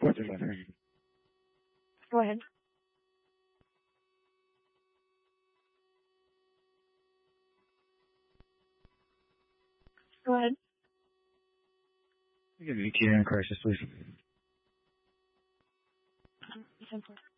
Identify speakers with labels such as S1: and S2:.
S1: Go ahead. Go ahead.
S2: You can VTN crisis, please.
S1: 10-4.